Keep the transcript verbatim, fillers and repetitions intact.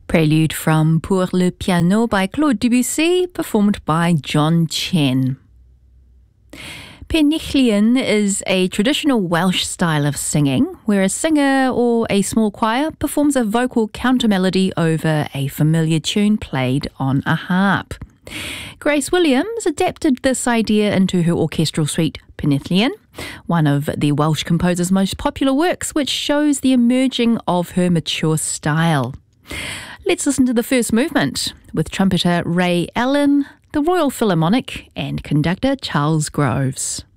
Prelude from Pour le Piano by Claude Debussy, performed by John Chen. Pennillion is a traditional Welsh style of singing, where a singer or a small choir performs a vocal counter-melody over a familiar tune played on a harp. Grace Williams adapted this idea into her orchestral suite Pennillion, one of the Welsh composer's most popular works, which shows the emerging of her mature style. Let's listen to the first movement with trumpeter Ray Allen, the Royal Philharmonic and conductor Charles Groves.